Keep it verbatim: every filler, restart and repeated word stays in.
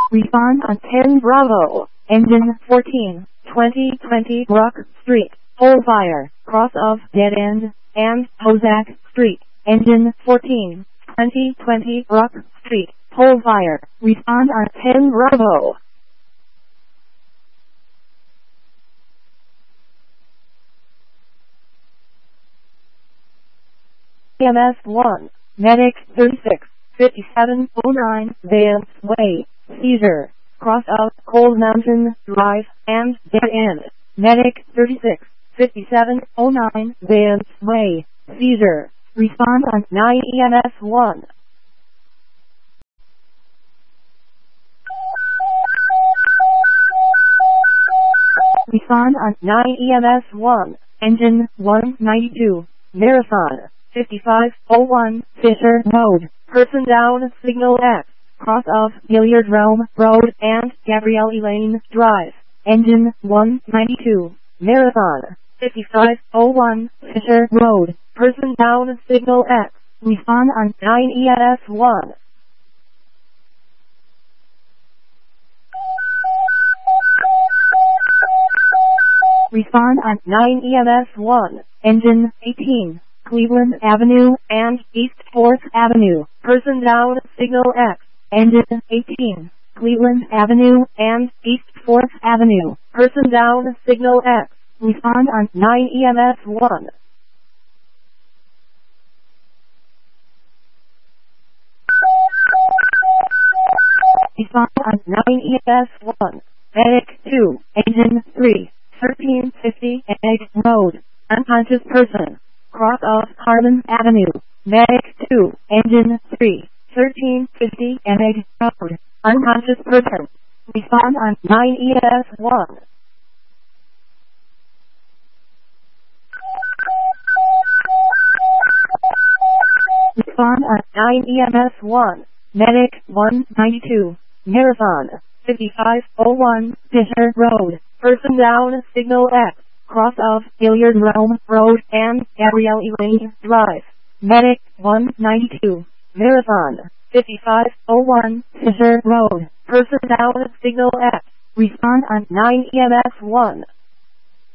Respond on ten Bravo, engine fourteen, twenty twenty Brook Street, pole fire, cross of dead end, and Hozak Street, engine fourteen, twenty twenty Brook Street, pole fire. Respond on ten Bravo. E M S one, Medic thirty-six, fifty-seven oh nine, Vance Way, seizure, cross of Cold Mountain Drive, and dead end. Medic thirty-six, fifty-seven oh nine, Vance Way, seizure. Respond on nine E M S one. Respond on nine E M S one, engine one ninety-two, Marathon, fifty-five oh one, Fisher Road, person down, signal X, cross of Hilliard Rome Road and Gabrielle Elaine Drive, engine one ninety-two, Marathon, fifty-five oh one, Fisher Road, person down, signal X. Respond on nine E M S one. Respond on nine E M S one, engine eighteen, Cleveland Avenue and East fourth Avenue, person down, signal X, engine eighteen, Cleveland Avenue and East fourth Avenue, person down, signal X. Respond on nine E M S one. Respond on nine E M S one, Medic two, engine three, thirteen fifty Egg Road, unconscious person, cross of Harmon Avenue, Medic two, engine three, thirteen fifty Egg Road, unconscious person. Respond on nine E M S one. Respond on nine E M S one, Medic one ninety-two, Marathon, fifty-five oh one, Fisher Road, person down, signal X, cross of Hilliard Rome Road and Gabrielle Elaine Drive, Medic one ninety-two, Marathon, fifty-five oh one, Fisher Road, person down, signal X. Respond on nine E M S one.